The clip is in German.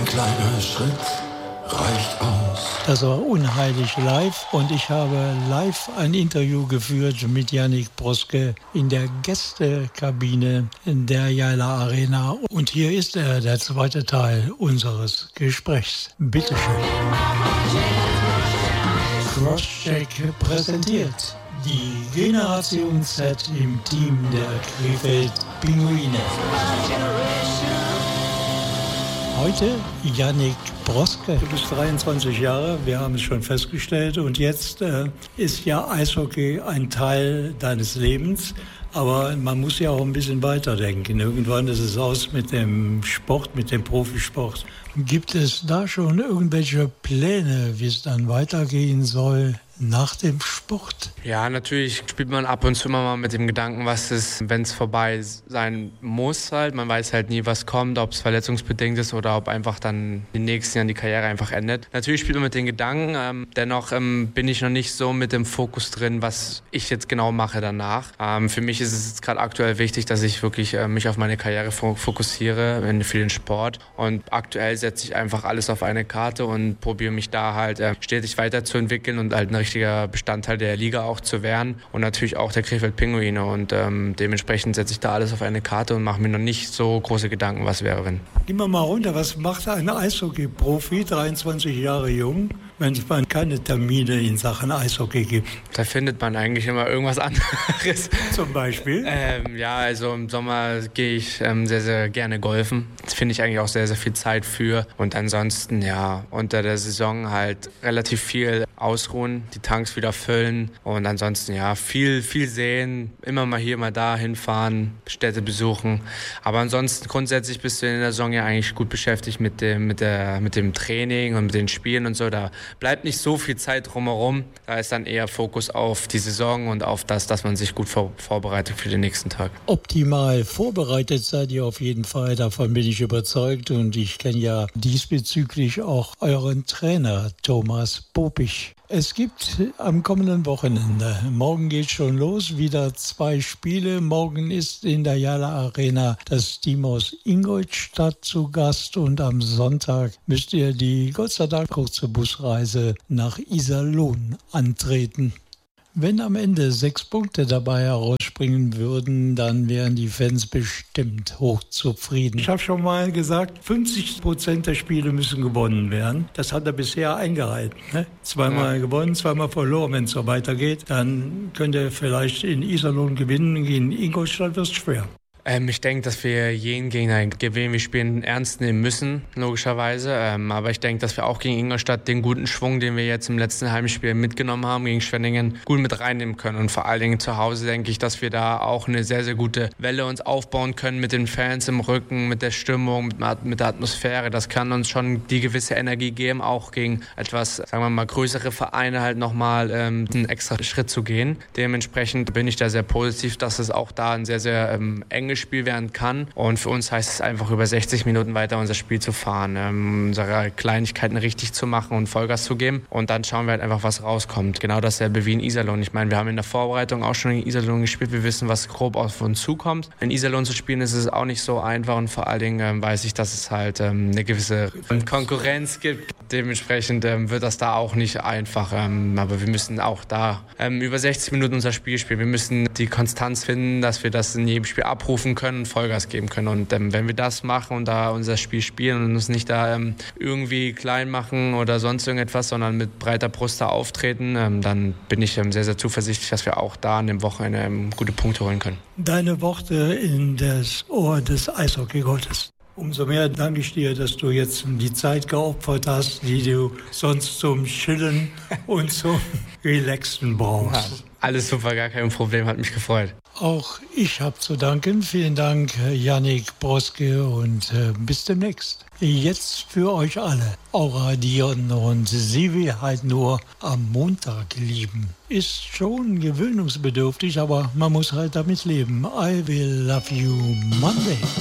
kleiner Schritt reicht aus. Das war Unheilig live und ich habe live ein Interview geführt mit Yannick Broske in der Gästekabine der Jayla Arena. Und hier ist er, der zweite Teil unseres Gesprächs. Bitte schön. Crosscheck präsentiert die Generation Z im Team der Krefeld Pinguine. Heute Yannick Broske. Du bist 23 Jahre, wir haben es schon festgestellt. Und jetzt ist ja Eishockey ein Teil deines Lebens. Aber man muss ja auch ein bisschen weiterdenken. Irgendwann ist es aus mit dem Sport, mit dem Profisport. Gibt es da schon irgendwelche Pläne, wie es dann weitergehen soll nach dem Sport? Ja, natürlich spielt man ab und zu immer mal mit dem Gedanken, was ist, wenn es vorbei sein muss halt. Man weiß halt nie, was kommt, ob es verletzungsbedingt ist oder ob einfach dann die nächsten Jahren die Karriere einfach endet. Natürlich spielt man mit den Gedanken, dennoch bin ich noch nicht so mit dem Fokus drin, was ich jetzt genau mache danach. Für mich ist es jetzt gerade aktuell wichtig, dass ich wirklich mich auf meine Karriere fokussiere für den Sport. Und aktuell setze ich einfach alles auf eine Karte und probiere mich da halt stetig weiterzuentwickeln und halt ein richtiger Bestandteil der Liga auch zu werden und natürlich auch der Krefeld Pinguine. Und dementsprechend setze ich da alles auf eine Karte und mache mir noch nicht so große Gedanken, was wäre, wenn. Gehen wir mal runter. Was macht ein Eishockey-Profi, 23 Jahre jung, wenn es mal keine Termine in Sachen Eishockey gibt? Da findet man eigentlich immer irgendwas anderes. Zum Beispiel? Ja, also im Sommer gehe ich sehr, sehr gerne golfen. Das finde ich eigentlich auch sehr, sehr viel Zeit für. Und ansonsten, ja, unter der Saison halt relativ viel ausruhen, die Tanks wieder füllen und ansonsten, ja, viel sehen, immer mal hier, mal da hinfahren, Städte besuchen. Aber ansonsten grundsätzlich bist du in der Saison ja eigentlich gut beschäftigt mit dem Training und mit den Spielen und so. Da bleibt nicht so viel Zeit drumherum. Da ist dann eher Fokus auf die Saison und auf das, dass man sich gut vorbereitet für den nächsten Tag. Optimal vorbereitet seid ihr auf jeden Fall, davon bin ich überzeugt. Und ich kenne ja diesbezüglich auch euren Trainer, Thomas Popich. Es gibt am kommenden Wochenende, morgen geht schon los, wieder 2 Spiele. Morgen ist in der Jayla Arena das Team aus Ingolstadt zu Gast und am Sonntag müsst ihr die Gott sei Dank kurze Busreise nach Iserlohn antreten. Wenn am Ende 6 Punkte dabei herausspringen würden, dann wären die Fans bestimmt hochzufrieden. Ich habe schon mal gesagt, 50% der Spiele müssen gewonnen werden. Das hat er bisher eingehalten. Ne? 2-mal gewonnen, 2-mal verloren. Wenn es so weitergeht, dann könnt ihr vielleicht in Iserlohn gewinnen. Gegen Ingolstadt wird es schwer. Ich denke, dass wir jeden Gegner, gegen wen wir spielen, ernst nehmen müssen, logischerweise. Aber ich denke, dass wir auch gegen Ingolstadt den guten Schwung, den wir jetzt im letzten Heimspiel mitgenommen haben, gegen Schwenningen, gut mit reinnehmen können. Und vor allen Dingen zu Hause denke ich, dass wir da auch eine sehr, sehr gute Welle uns aufbauen können mit den Fans im Rücken, mit der Stimmung, mit der Atmosphäre. Das kann uns schon die gewisse Energie geben, auch gegen etwas, sagen wir mal, größere Vereine halt nochmal einen extra Schritt zu gehen. Dementsprechend bin ich da sehr positiv, dass es auch da ein sehr, sehr enges Spiel werden kann. Und für uns heißt es einfach, über 60 Minuten weiter unser Spiel zu fahren, unsere Kleinigkeiten richtig zu machen und Vollgas zu geben. Und dann schauen wir halt einfach, was rauskommt. Genau dasselbe wie in Iserlohn. Ich meine, wir haben in der Vorbereitung auch schon in Iserlohn gespielt. Wir wissen, was grob auf uns zukommt. In Iserlohn zu spielen ist es auch nicht so einfach und vor allen Dingen weiß ich, dass es halt eine gewisse Konkurrenz gibt. Dementsprechend wird das da auch nicht einfach. Aber wir müssen auch da über 60 Minuten unser Spiel spielen. Wir müssen die Konstanz finden, dass wir das in jedem Spiel abrufen können und Vollgas geben können. Und wenn wir das machen und da unser Spiel spielen und uns nicht da irgendwie klein machen oder sonst irgendetwas, sondern mit breiter Brust da auftreten, dann bin ich sehr, sehr zuversichtlich, dass wir auch da an dem Wochenende gute Punkte holen können. Deine Worte in das Ohr des Eishockey-Gottes. Umso mehr danke ich dir, dass du jetzt die Zeit geopfert hast, die du sonst zum Chillen und zum Relaxen brauchst. Ja, alles super, gar kein Problem, hat mich gefreut. Auch ich habe zu danken. Vielen Dank, Yannick Broske, und bis demnächst. Jetzt für euch alle. Aura Dion und Sie will halt nur am Montag lieben. Ist schon gewöhnungsbedürftig, aber man muss halt damit leben. I will love you Monday.